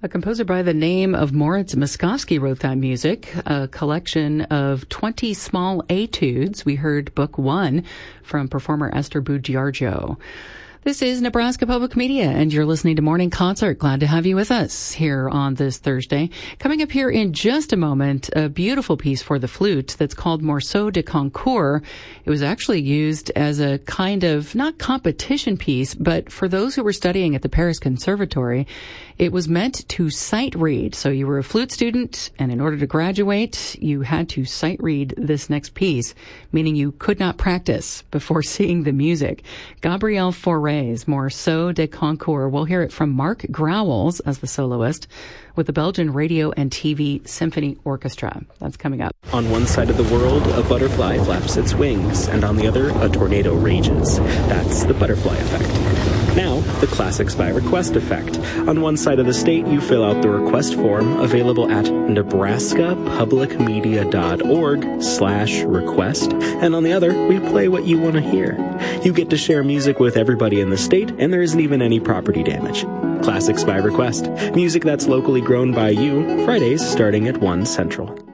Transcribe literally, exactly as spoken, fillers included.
A composer by the name of Moritz Moszkowski wrote that music, a collection of twenty small etudes. We heard book one from performer Esther Bugiardo. This is Nebraska Public Media, and you're listening to Morning Concert. Glad to have you with us here on this Thursday. Coming up here in just a moment, a beautiful piece for the flute that's called Morceau de Concours. It was actually used as a kind of, not competition piece, but for those who were studying at the Paris Conservatory, it was meant to sight read. So you were a flute student, and in order to graduate, you had to sight read this next piece, meaning you could not practice before seeing the music. Gabrielle Fauré, Morceau de Concours. We'll hear it from Mark Growls as the soloist with the Belgian Radio and T V Symphony Orchestra. That's coming up. On one side of the world, a butterfly flaps its wings, and on the other, a tornado rages. That's the butterfly effect. Now, the Classics by Request effect. On one side of the state, you fill out the request form available at nebraska public media dot org slash request, and on the other, we play what you want to hear. You get to share music with everybody in the state, and there isn't even any property damage. Classics by Request. Music that's locally grown by you, Fridays starting at one Central.